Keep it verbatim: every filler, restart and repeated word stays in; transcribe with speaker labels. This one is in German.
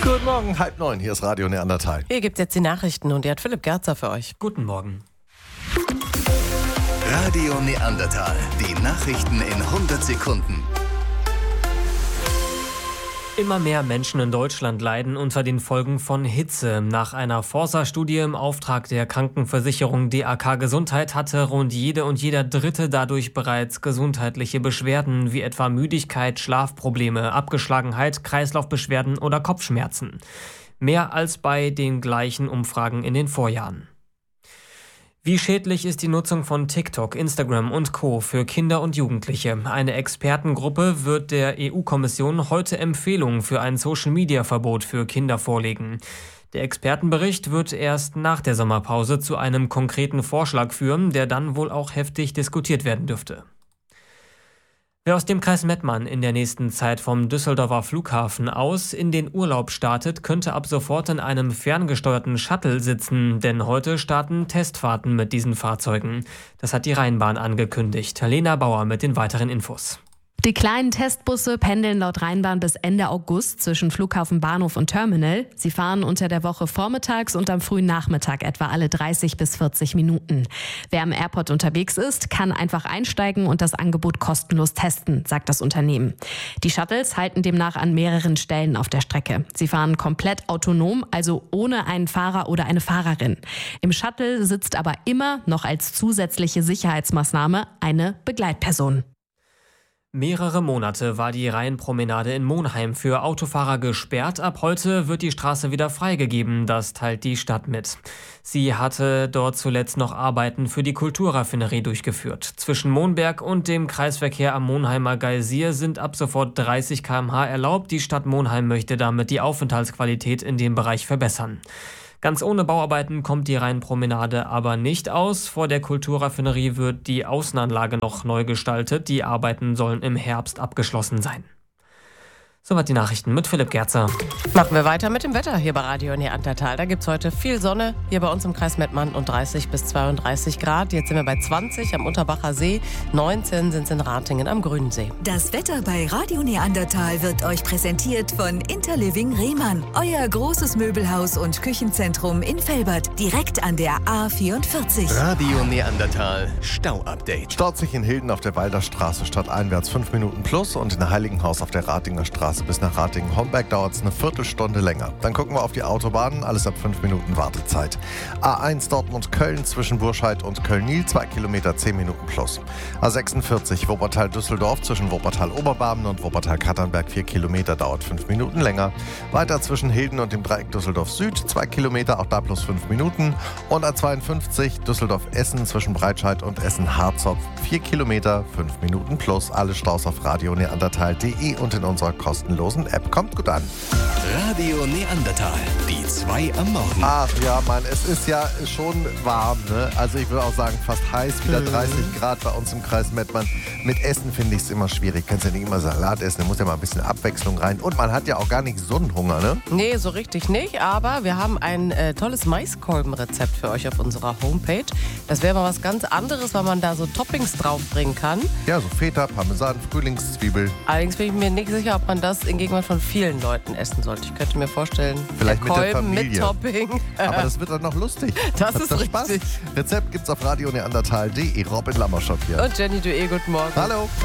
Speaker 1: Guten Morgen, halb neun, hier ist Radio Neandertal.
Speaker 2: Hier gibt's jetzt die Nachrichten und die hat Philipp Gerzer für euch.
Speaker 3: Guten Morgen.
Speaker 4: Radio Neandertal, die Nachrichten in hundert Sekunden.
Speaker 3: Immer mehr Menschen in Deutschland leiden unter den Folgen von Hitze. Nach einer Forsa-Studie im Auftrag der Krankenversicherung D A K Gesundheit hatte rund jede und jeder Dritte dadurch bereits gesundheitliche Beschwerden wie etwa Müdigkeit, Schlafprobleme, Abgeschlagenheit, Kreislaufbeschwerden oder Kopfschmerzen. Mehr als bei den gleichen Umfragen in den Vorjahren. Wie schädlich ist die Nutzung von TikTok, Instagram und Co. für Kinder und Jugendliche? Eine Expertengruppe wird der E U-Kommission heute Empfehlungen für ein Social-Media-Verbot für Kinder vorlegen. Der Expertenbericht wird erst nach der Sommerpause zu einem konkreten Vorschlag führen, der dann wohl auch heftig diskutiert werden dürfte. Wer aus dem Kreis Mettmann in der nächsten Zeit vom Düsseldorfer Flughafen aus in den Urlaub startet, könnte ab sofort in einem ferngesteuerten Shuttle sitzen, denn heute starten Testfahrten mit diesen Fahrzeugen. Das hat die Rheinbahn angekündigt. Lena Bauer mit den weiteren Infos.
Speaker 5: Die kleinen Testbusse pendeln laut Rheinbahn bis Ende August zwischen Flughafen, Bahnhof und Terminal. Sie fahren unter der Woche vormittags und am frühen Nachmittag etwa alle dreißig bis vierzig Minuten. Wer am Airport unterwegs ist, kann einfach einsteigen und das Angebot kostenlos testen, sagt das Unternehmen. Die Shuttles halten demnach an mehreren Stellen auf der Strecke. Sie fahren komplett autonom, also ohne einen Fahrer oder eine Fahrerin. Im Shuttle sitzt aber immer noch als zusätzliche Sicherheitsmaßnahme eine Begleitperson.
Speaker 3: Mehrere Monate war die Rheinpromenade in Monheim für Autofahrer gesperrt. Ab heute wird die Straße wieder freigegeben, das teilt die Stadt mit. Sie hatte dort zuletzt noch Arbeiten für die Kulturraffinerie durchgeführt. Zwischen Monberg und dem Kreisverkehr am Monheimer Geysir sind ab sofort dreißig Kilometer pro Stunde erlaubt. Die Stadt Monheim möchte damit die Aufenthaltsqualität in dem Bereich verbessern. Ganz ohne Bauarbeiten kommt die Rheinpromenade aber nicht aus. Vor der Kulturraffinerie wird die Außenanlage noch neu gestaltet. Die Arbeiten sollen im Herbst abgeschlossen sein. Soweit die Nachrichten mit Philipp Gerzer.
Speaker 2: Machen wir weiter mit dem Wetter hier bei Radio Neandertal. Da gibt es heute viel Sonne hier bei uns im Kreis Mettmann und dreißig bis zweiunddreißig Grad. Jetzt sind wir bei zwanzig am Unterbacher See, neunzehn sind es in Ratingen am Grünensee.
Speaker 6: Das Wetter bei Radio Neandertal wird euch präsentiert von Interliving Rehmann. Euer großes Möbelhaus und Küchenzentrum in Velbert, direkt an der A vierundvierzig.
Speaker 4: Radio Neandertal, Stau-Update.
Speaker 1: Staut sich in Hilden auf der Walder Straße stadteinwärts fünf Minuten plus und in Heiligenhaus auf der Ratinger Straße bis nach Ratingen-Homberg dauert es eine Viertelstunde länger. Dann gucken wir auf die Autobahnen, alles ab fünf Minuten Wartezeit. A eins Dortmund-Köln zwischen Burscheid und Köln-Niel, zwei Kilometer, zehn Minuten plus. A sechsundvierzig Wuppertal-Düsseldorf zwischen Wuppertal-Oberbarmen und Wuppertal-Katternberg, vier Kilometer, dauert fünf Minuten länger. Weiter zwischen Hilden und dem Dreieck Düsseldorf-Süd, zwei Kilometer, auch da plus fünf Minuten. Und A zweiundfünfzig Düsseldorf-Essen zwischen Breitscheid und Essen-Harzopf, vier Kilometer, fünf Minuten plus. Alle Staus auf radio neandertal punkt de und in unserer kostenlosen App. Kommt gut an.
Speaker 4: Radio Neandertal, die zwei am Morgen.
Speaker 1: Ach ja, Mann, es ist ja schon warm, ne? Also ich würde auch sagen, fast heiß, wieder dreißig Grad bei uns im Kreis Mettmann. Mit Essen finde ich es immer schwierig. Kannst ja nicht immer Salat essen, da muss ja mal ein bisschen Abwechslung rein. Und man hat ja auch gar nicht so einen Hunger, ne?
Speaker 2: Nee, so richtig nicht, aber wir haben ein äh, tolles Maiskolbenrezept für euch auf unserer Homepage. Das wäre mal was ganz anderes, weil man da so Toppings draufbringen kann.
Speaker 1: Ja, so Feta, Parmesan, Frühlingszwiebel.
Speaker 2: Allerdings bin ich mir nicht sicher, ob man das in Gegenwart von vielen Leuten essen sollte. Ich könnte mir vorstellen,
Speaker 1: vielleicht
Speaker 2: der
Speaker 1: mit der
Speaker 2: Kolben
Speaker 1: Familie.
Speaker 2: mit Topping.
Speaker 1: Aber das wird dann noch lustig.
Speaker 2: Das
Speaker 1: Hat
Speaker 2: ist
Speaker 1: doch
Speaker 2: richtig.
Speaker 1: Spaß. Rezept gibt's auf radio neandertal punkt de. Robin Lammerschott hier.
Speaker 2: Und Jenny Dué, guten Morgen.
Speaker 1: Hallo.